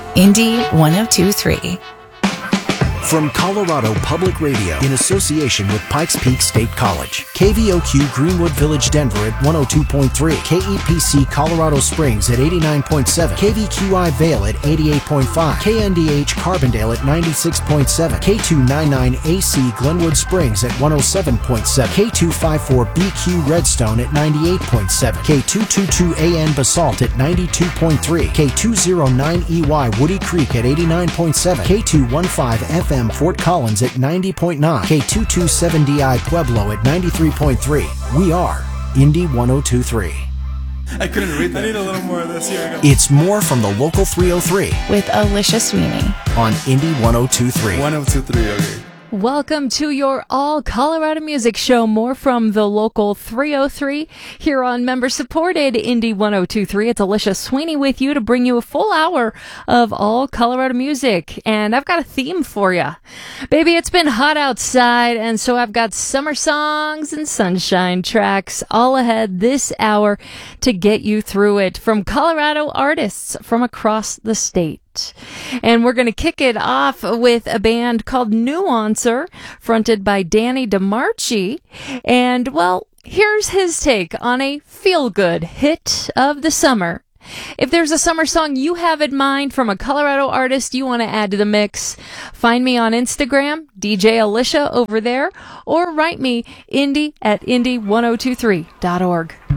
Indy 1023. From Colorado Public Radio in association with Pikes Peak State College, KVOQ Greenwood Village Denver at 102.3, KEPC Colorado Springs at 89.7, KVQI Vail at 88.5, KNDH Carbondale at 96.7, K299AC Glenwood Springs at 107.7, K254BQ Redstone at 98.7, K222AN Basalt at 92.3, K209EY Woody Creek at 89.7, K215FM Fort Collins at 90.9, K227DI Pueblo at 93.3. We are Indy 1023. I couldn't read that. I need a little more of this. Here we go. It's more from the local 303 With Alicia Sweeney. on Indy 1023. 1023, okay. Welcome to your all Colorado music show. More from the local 303 here on member-supported Indy 1023. It's Alicia Sweeney with you to bring you a full hour of all Colorado music. And I've got a theme for you. Baby, it's been hot outside, and so I've got summer songs and sunshine tracks all ahead this hour to get you through it from Colorado artists from across the state. And we're going to kick it off with a band called Nuancer, fronted by Danny DeMarchi. And, well, here's his take on a feel-good hit of the summer. If there's a summer song you have in mind from a Colorado artist you want to add to the mix, find me on Instagram, DJ Alicia over there, or write me, indy@indy1023.org.